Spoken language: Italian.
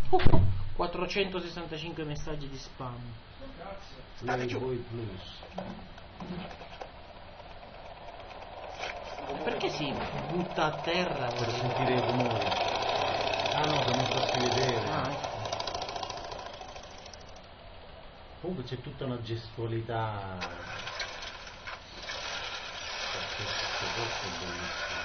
465 messaggi di spam. Playboy Plus. Perché si butta a terra? Per sentire i rumori. Ah no, per non farsi vedere. Ecco. Comunque c'è tutta una gestualità. Questo è bellissimo.